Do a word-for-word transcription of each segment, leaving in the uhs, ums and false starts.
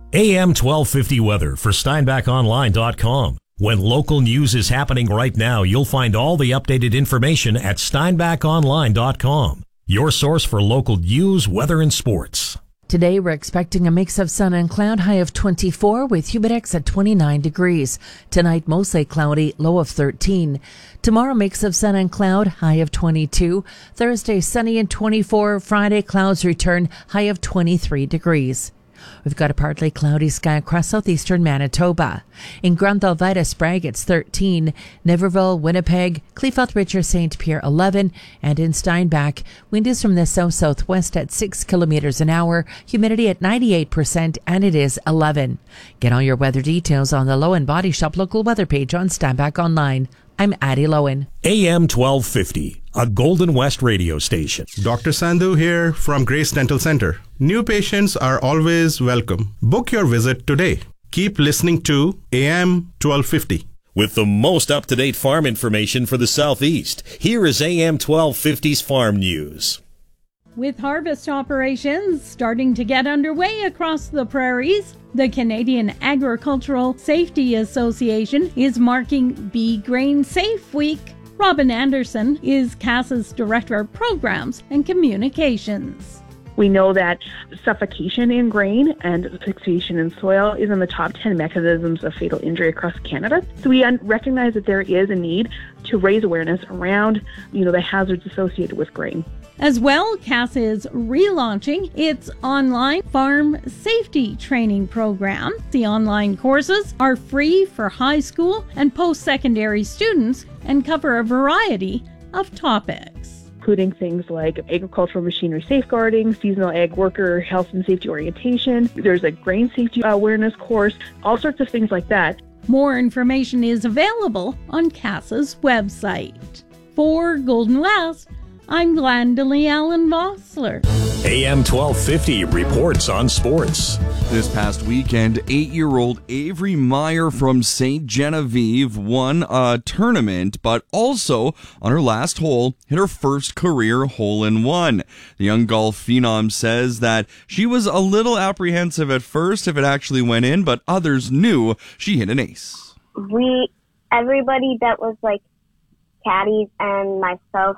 A M twelve fifty weather for Steinbach Online dot com. When local news is happening right now, you'll find all the updated information at Steinbach Online dot com. Your source for local news, weather, and sports. Today, we're expecting a mix of sun and cloud, high of twenty-four with humidex at twenty-nine degrees. Tonight, mostly cloudy, low of thirteen. Tomorrow, mix of sun and cloud, high of twenty-two. Thursday, sunny and twenty-four. Friday, clouds return, high of twenty-three degrees. We've got a partly cloudy sky across southeastern Manitoba. In Grand Alvida, Sprague, it's thirteen. Niverville, Winnipeg, Clearfield, Richard, Saint Pierre, eleven. And in Steinbach, wind is from the south-southwest at six kilometers an hour, humidity at ninety-eight percent, and it is eleven. Get all your weather details on the Lowen Body Shop local weather page on Steinbach Online. I'm Addie Lowen. A M twelve fifty, a Golden West radio station. Doctor Sandhu here from Grace Dental Center. New patients are always welcome. Book your visit today. Keep listening to A M twelve fifty. With the most up-to-date farm information for the Southeast, here is A M twelve fifty's Farm News. With harvest operations starting to get underway across the prairies, the Canadian Agricultural Safety Association is marking Be Grain Safe Week. Robin Anderson is C A S A's Director of Programs and Communications. We know that suffocation in grain and asphyxiation in soil is in the top ten mechanisms of fatal injury across Canada. So we un- recognize that there is a need to raise awareness around, you know, the hazards associated with grain. As well, C A S A is relaunching its online farm safety training program. The online courses are free for high school and post-secondary students and cover a variety of topics, including things like agricultural machinery safeguarding, seasonal ag worker health and safety orientation. There's a grain safety awareness course, all sorts of things like that. More information is available on C A S A's website. For Golden West, I'm Glendalee Allen Vossler. A M twelve fifty reports on sports. This past weekend, eight-year-old Avery Meyer from Saint Genevieve won a tournament, but also, on her last hole, hit her first career hole-in-one. The young golf phenom says that she was a little apprehensive at first if it actually went in, but others knew she hit an ace. We, everybody that was like caddies and myself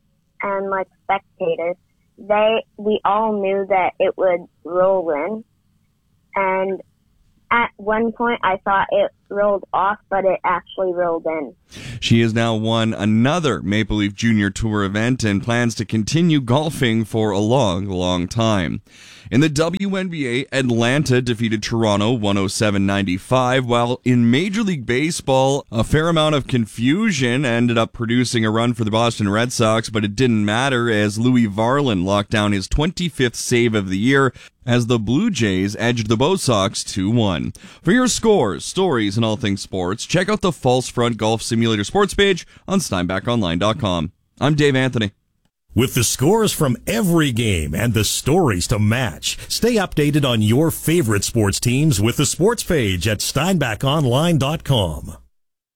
and like spectators, they, we all knew that it would roll in. And at one point I thought it rolled off, but it actually rolled in. She has now won another Maple Leaf Junior Tour event and plans to continue golfing for a long, long time. In the W N B A, Atlanta defeated Toronto one oh seven ninety-five, while in Major League Baseball, a fair amount of confusion ended up producing a run for the Boston Red Sox, but it didn't matter as Louis Varland locked down his twenty-fifth save of the year as the Blue Jays edged the Bo Sox two one. For your scores, stories, and all things sports, check out the False Front Golf Simulator sports page on Steinbach Online dot com. I'm Dave Anthony. With the scores from every game and the stories to match, stay updated on your favorite sports teams with the sports page at Steinbach Online dot com.